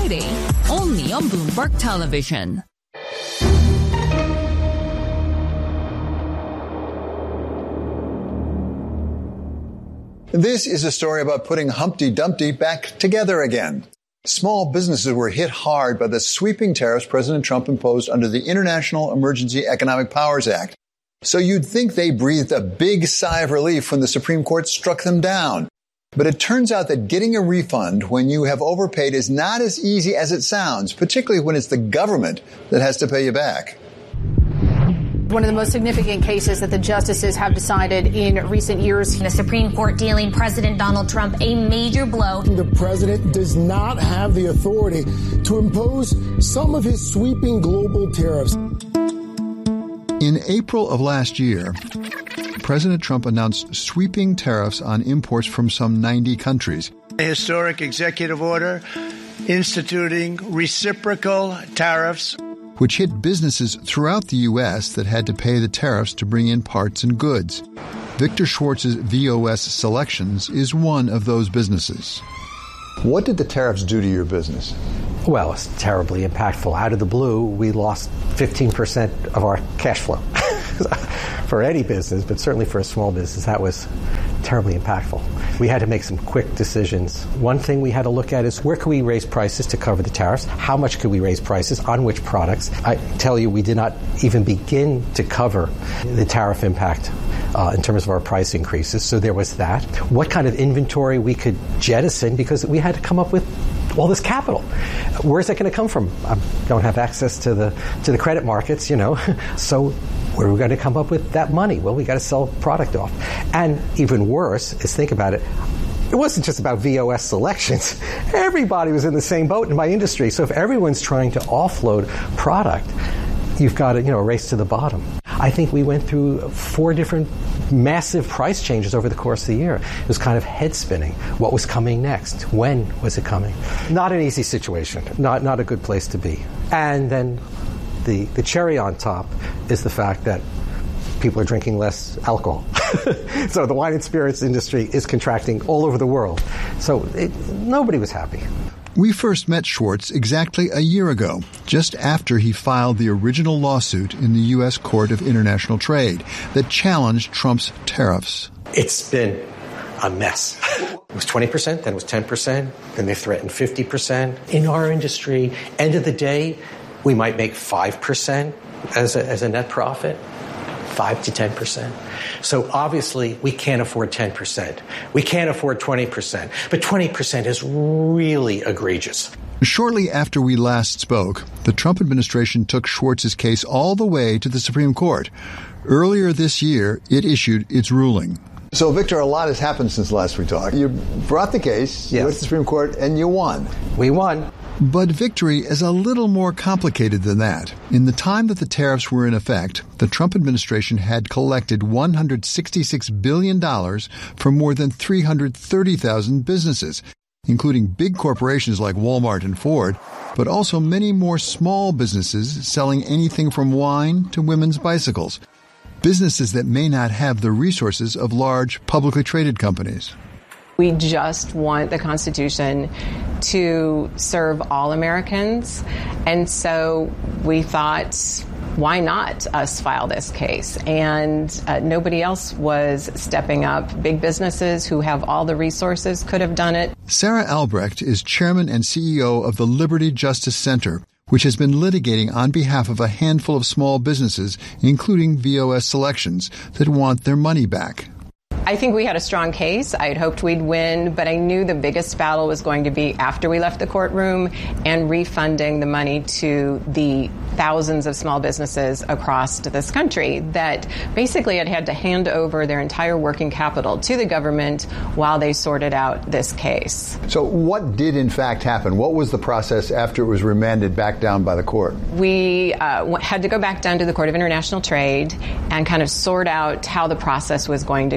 Friday, only on Bloomberg Television. This is a story about putting Humpty Dumpty back together again. Small businesses were hit hard by the sweeping tariffs President Trump imposed under the International Emergency Economic Powers Act. So you'd think they breathed a big sigh of relief when the Supreme Court struck them down. But it turns out that getting a refund when you have overpaid is not as easy as it sounds, particularly when it's the government that has to pay you back. One of the most significant cases that the justices have decided in recent years. The Supreme Court dealing President Donald Trump a major blow. The president does not have the authority to impose some of his sweeping global tariffs. In April of last year, President Trump announced sweeping tariffs on imports from some 90 countries. A historic executive order instituting reciprocal tariffs, which hit businesses throughout the U.S. that had to pay the tariffs to bring in parts and goods. Victor Schwartz's VOS Selections is one of those businesses. What did the tariffs do to your business? Well, it's terribly impactful. Out of the blue, we lost 15% of our cash flow. For any business, but certainly for a small business, that was terribly impactful. We had to make some quick decisions. One thing we had to look at is where could we raise prices to cover the tariffs? How much could we raise prices on which products? I tell you, we did not even begin to cover the tariff impact in terms of our price increases. So there was that. What kind of inventory we could jettison, because we had to come up with all this capital. Where's that going to come from? I don't have access to the credit markets, so where are we going to come up with that money? Well, we got to sell product off. And even worse is, think about it, it wasn't just about VOS Selections. Everybody was in the same boat in my industry. So if everyone's trying to offload product, you've got a race to the bottom. I think we went through 4 different massive price changes over the course of the year. It was kind of head spinning. What was coming next? When was it coming? Not an easy situation. Not a good place to be. And then the cherry on top is the fact that people are drinking less alcohol. So the wine and spirits industry is contracting all over the world. So nobody was happy. We first met Schwartz exactly a year ago, just after he filed the original lawsuit in the U.S. Court of International Trade that challenged Trump's tariffs. It's been a mess. It was 20%, then it was 10%, then they threatened 50%. In our industry, end of the day, we might make 5% as a net profit, 5 to 10%. So obviously, we can't afford 10%. We can't afford 20%. But 20% is really egregious. Shortly after we last spoke, the Trump administration took Schwartz's case all the way to the Supreme Court. Earlier this year, it issued its ruling. So, Victor, a lot has happened since last we talked. You brought the case, you went to the Supreme Court, and you won. We won. But victory is a little more complicated than that. In the time that the tariffs were in effect, the Trump administration had collected $166 billion from more than 330,000 businesses, including big corporations like Walmart and Ford, but also many more small businesses selling anything from wine to women's bicycles. Businesses that may not have the resources of large publicly traded companies. We just want the Constitution to serve all Americans. And so we thought, why not us file this case? And nobody else was stepping up. Big businesses who have all the resources could have done it. Sarah Albrecht is chairman and CEO of the Liberty Justice Center, which has been litigating on behalf of a handful of small businesses, including VOS Selections, that want their money back. I think we had a strong case. I had hoped we'd win, but I knew the biggest battle was going to be after we left the courtroom and refunding the money to the thousands of small businesses across this country that basically had to hand over their entire working capital to the government while they sorted out this case. So what did in fact happen? What was the process after it was remanded back down by the court? We had to go back down to the Court of International Trade and kind of sort out how the process was going to go.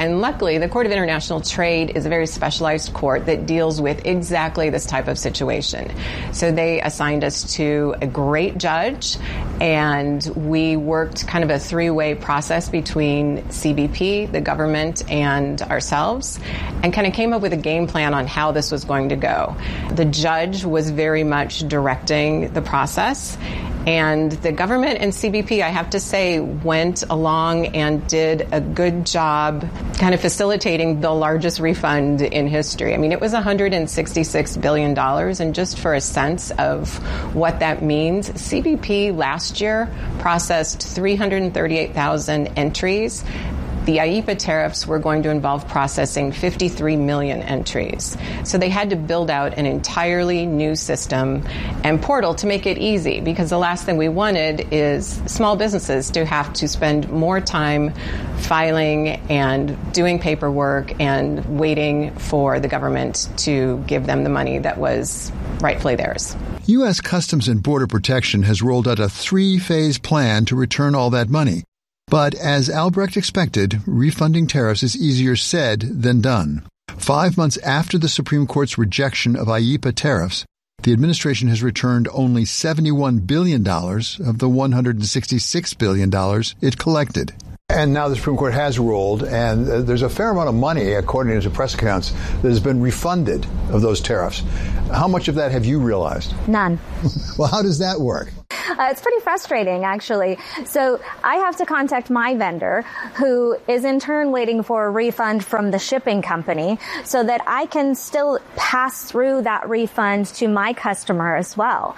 And luckily, the Court of International Trade is a very specialized court that deals with exactly this type of situation. So they assigned us to a great judge, and we worked kind of a three-way process between CBP, the government, and ourselves, and kind of came up with a game plan on how this was going to go. The judge was very much directing the process, and the government and CBP, I have to say, went along and did a good job kind of facilitating the largest refund in history. I mean, it was $166 billion, and just for a sense of what that means, CBP last year processed 338,000 entries. The IEEPA tariffs were going to involve processing 53 million entries. So they had to build out an entirely new system and portal to make it easy, because the last thing we wanted is small businesses to have to spend more time filing and doing paperwork and waiting for the government to give them the money that was rightfully theirs. U.S. Customs and Border Protection has rolled out a 3-phase plan to return all that money. But as Albrecht expected, refunding tariffs is easier said than done. 5 months after the Supreme Court's rejection of IEEPA tariffs, the administration has returned only $71 billion of the $166 billion it collected. And now the Supreme Court has ruled, and there's a fair amount of money, according to press accounts, that has been refunded of those tariffs. How much of that have you realized? None. Well, how does that work? It's pretty frustrating, actually. So I have to contact my vendor, who is in turn waiting for a refund from the shipping company, so that I can still pass through that refund to my customer as well.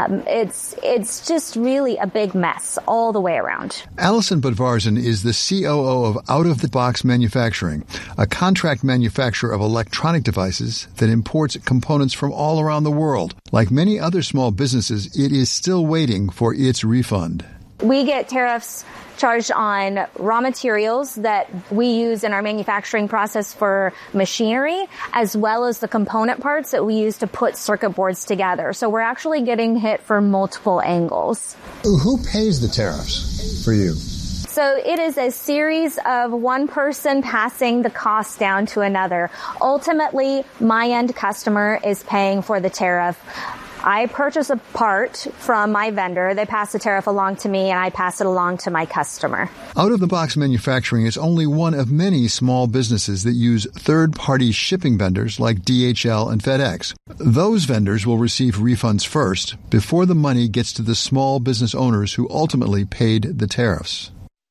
It's just really a big mess all the way around. Alison Budvarsson is the COO of Out of the Box Manufacturing, a contract manufacturer of electronic devices that imports components from all around the world. Like many other small businesses, it is still waiting for its refund. We get tariffs charged on raw materials that we use in our manufacturing process for machinery, as well as the component parts that we use to put circuit boards together. So we're actually getting hit from multiple angles. Who pays the tariffs for you? So it is a series of one person passing the cost down to another. Ultimately, my end customer is paying for the tariff. I purchase a part from my vendor, they pass the tariff along to me, and I pass it along to my customer. Out-of-the-box manufacturing is only one of many small businesses that use third-party shipping vendors like DHL and FedEx. Those vendors will receive refunds first, before the money gets to the small business owners who ultimately paid the tariffs.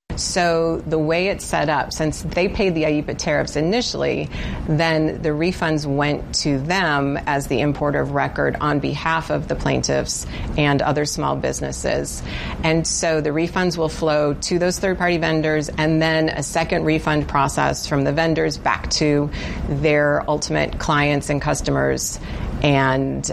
So the way it's set up, since they paid the IEEPA tariffs initially, then the refunds went to them as the importer of record on behalf of the plaintiffs and other small businesses. And so the refunds will flow to those third-party vendors, and then a second refund process from the vendors back to their ultimate clients and customers. And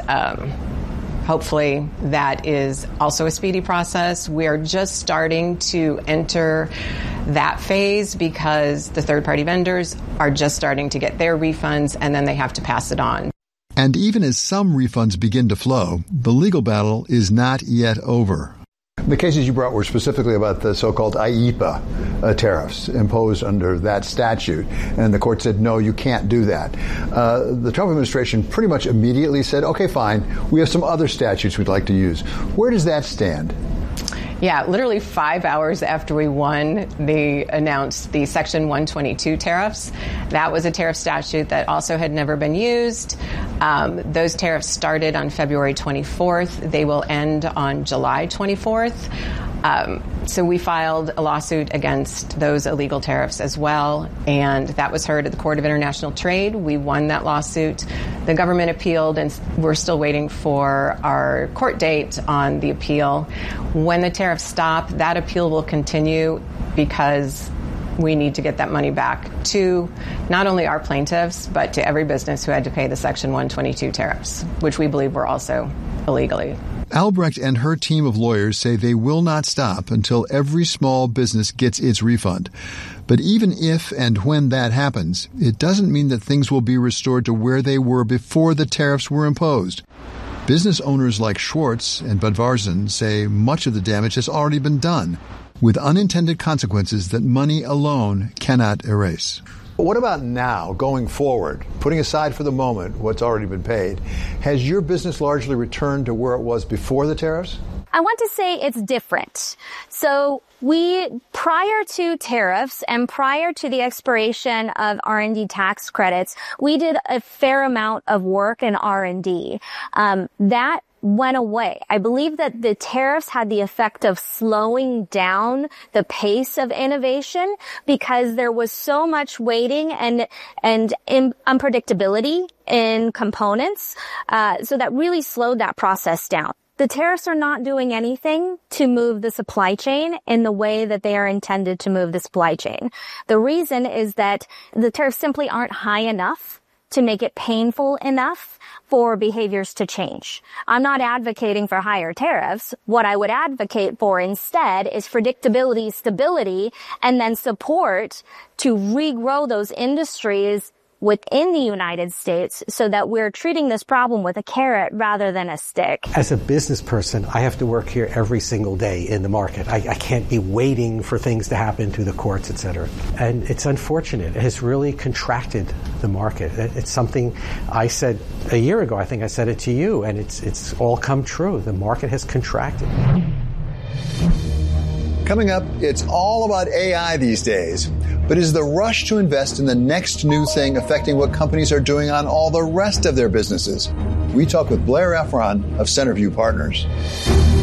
hopefully that is also a speedy process. We are just starting to enter that phase because the third-party vendors are just starting to get their refunds, and then they have to pass it on. And even as some refunds begin to flow, the legal battle is not yet over. The cases you brought were specifically about the so-called IEEPA tariffs imposed under that statute, and the court said, no, you can't do that. The Trump administration pretty much immediately said, okay, fine, we have some other statutes we'd like to use. Where does that stand? Yeah, literally 5 hours after we won, they announced the Section 122 tariffs. That was a tariff statute that also had never been used. Those tariffs started on February 24th. They will end on July 24th. So we filed a lawsuit against those illegal tariffs as well, and that was heard at the Court of International Trade. We won that lawsuit. The government appealed, and we're still waiting for our court date on the appeal. When the tariffs stop, that appeal will continue because we need to get that money back to not only our plaintiffs, but to every business who had to pay the Section 122 tariffs, which we believe were also illegally. Albrecht and her team of lawyers say they will not stop until every small business gets its refund. But even if and when that happens, it doesn't mean that things will be restored to where they were before the tariffs were imposed. Business owners like Schwartz and Budvarsson say much of the damage has already been done, with unintended consequences that money alone cannot erase. But what about now, going forward, putting aside for the moment what's already been paid? Has your business largely returned to where it was before the tariffs? I want to say it's different. So prior to tariffs and prior to the expiration of R&D tax credits, we did a fair amount of work in R&D. That went away. I believe that the tariffs had the effect of slowing down the pace of innovation because there was so much waiting and unpredictability in components. So that really slowed that process down. The tariffs are not doing anything to move the supply chain in the way that they are intended to move the supply chain. The reason is that the tariffs simply aren't high enough to make it painful enough for behaviors to change. I'm not advocating for higher tariffs. What I would advocate for instead is predictability, stability, and then support to regrow those industries within the United States so that we're treating this problem with a carrot rather than a stick. As a business person, I have to work here every single day in the market. I can't be waiting for things to happen through the courts, et cetera. And it's unfortunate. It has really contracted the market. It's something I said a year ago. I think I said it to you, and it's all come true. The market has contracted. Coming up, it's all about AI these days. But is the rush to invest in the next new thing affecting what companies are doing on all the rest of their businesses? We talk with Blair Efron of Centerview Partners.